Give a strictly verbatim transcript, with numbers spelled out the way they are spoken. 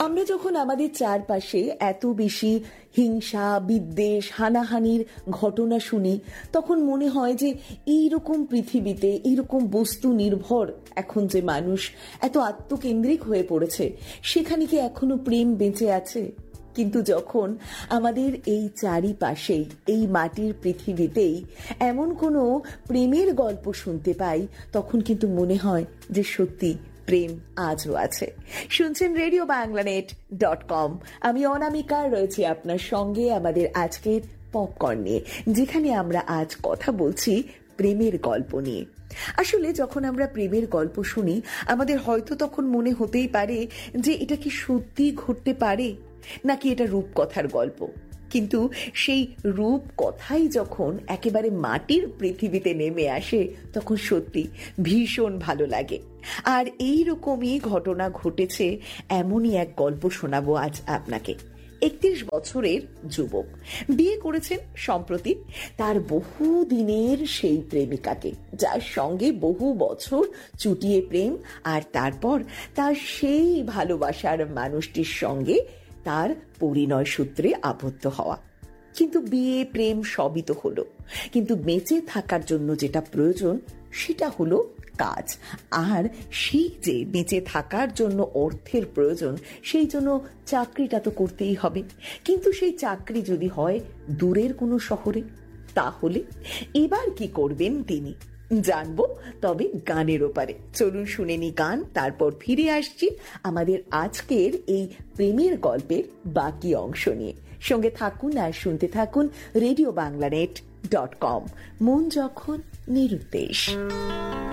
আমরা যখন আমাদের চারপাশে এত বেশি হিংসা, বিদ্বেষ, হানাহানির ঘটনা শুনি, তখন মনে হয় যে এইরকম পৃথিবীতে, এইরকম বস্তু নির্ভর এখন যে মানুষ এত আত্মকেন্দ্রিক হয়ে পড়েছে, সেখানে কি এখনো প্রেম বেঁচে আছে? কিন্তু যখন আমাদের এই চারিপাশেই, এই মাটির পৃথিবীতেই এমন কোনো প্রেমের গল্প শুনতে পাই, তখন কিন্তু মনে হয় যে সত্যি প্রেম আজও আছে। শুনছেন রেডিও বাংলানেট ডট কম। আমি অনামিকা রয়েছি আপনার সঙ্গে আমাদের আজকের পপকর্ন নিয়ে, যেখানে আমরা আজ কথা বলছি প্রেমের গল্প নিয়ে। আসলে যখন আমরা প্রেমের গল্প শুনি, আমাদের হয়তো তখন মনে হতেই পারে যে এটা কি সত্যি ঘটতে পারে, নাকি এটা রূপকথার গল্প। কিন্তু সেই রূপকথাই যখন একেবারে মাটির পৃথিবীতে নেমে আসে, তখন সত্যি ভীষণ ভালো লাগে। আর এই রকমই ঘটনা ঘটেছে, এমনই এক গল্প শোনাবো আজ আপনাকে। একত্রিশ বছরের যুবক, বিয়ে করেছেন সম্প্রতি তার বহু দিনের সেই প্রেমিকাকে, যার সঙ্গে বহু বছর চুটিয়ে প্রেম, আর তারপর তার সেই ভালোবাসার মানুষটির সঙ্গে তার পরিণয় সূত্রে আবদ্ধ হওয়া। কিন্তু বিয়ে, প্রেম সবই তো হলো, কিন্তু বেঁচে থাকার জন্য যেটা প্রয়োজন সেটা হলো কাজ। আর সেই যে বেঁচে থাকার জন্য অর্থের প্রয়োজন, সেই জন্য চাকরিটা তো করতেই হবে। কিন্তু সেই চাকরি যদি হয় দূরের কোনো শহরে, তাহলে এবার কি করবেন তিনি? জানবো, তবে গানের ওপারে। চলুন শুনে নি গান, তারপর ফিরে আসছি আমাদের আজকের এই প্রেমের গল্পের বাকি অংশ নিয়ে। সঙ্গে থাকুন আর শুনতে থাকুন রেডিও বাংলানেট ডট কম। মন যখন নিরুদ্দেশ।